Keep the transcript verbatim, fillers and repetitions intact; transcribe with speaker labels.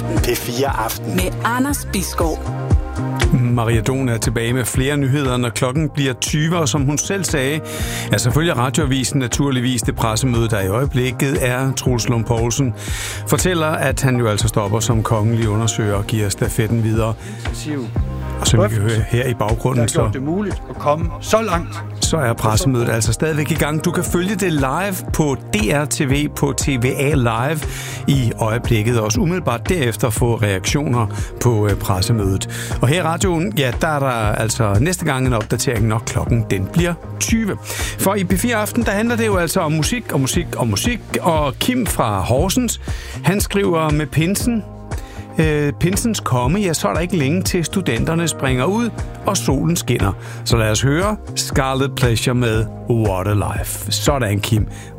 Speaker 1: P fire Aften.
Speaker 2: Med Anders Bisgaard.
Speaker 3: Maria Don er tilbage med flere nyheder, når klokken bliver tyve, og som hun selv sagde, er selvfølgelig Radioavisen naturligvis det pressemøde, der i øjeblikket er. Troels Lund Poulsen fortæller, at han jo altså stopper som kongelig undersøger og giver stafetten videre. Og som vi kan høre her i baggrunden,
Speaker 4: så det muligt at komme så langt.
Speaker 3: Så er pressemødet altså stadigvæk i gang. Du kan følge det live på D R T V, på T V A Live i øjeblikket, og også umiddelbart derefter få reaktioner på pressemødet. Og her i radioen, ja, der er der altså næste gang en opdatering, når klokken den bliver tyve. For i P fire Aften, der handler det jo altså om musik og musik og musik, og Kim fra Horsens, han skriver med pinsen, Øh, pinsens komme, ja, så er der ikke længe til studenterne springer ud, og solen skinner. Så lad os høre Scarlet Pleasure med What a Life. Sådan, Kim.